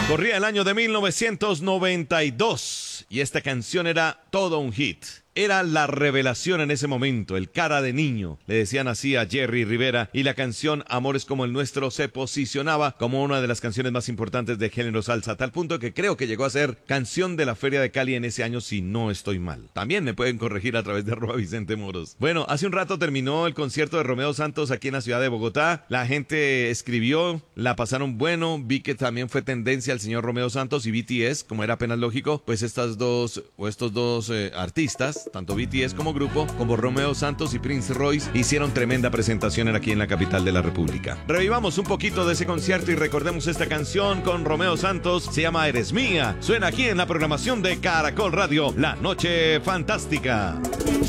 Corría el año de 1992 y esta canción era todo un hit. Era la revelación en ese momento, el cara de niño. Le decían así a Jerry Rivera y la canción Amores como el nuestro se posicionaba como una de las canciones más importantes de género salsa, a tal punto que creo que llegó a ser canción de la Feria de Cali en ese año, si no estoy mal. También me pueden corregir a través de @VicenteMoros. Bueno, hace un rato terminó el concierto de Romeo Santos aquí en la ciudad de Bogotá. La gente escribió, la pasaron bueno. Vi que también fue tendencia el señor Romeo Santos y BTS, como era apenas lógico, pues estos dos artistas, tanto BTS como grupo, como Romeo Santos y Prince Royce, hicieron tremenda presentación aquí en la capital de la República. Revivamos un poquito de ese concierto y recordemos esta canción con Romeo Santos. Se llama Eres Mía. Suena aquí en la programación de Caracol Radio, La Noche Fantástica.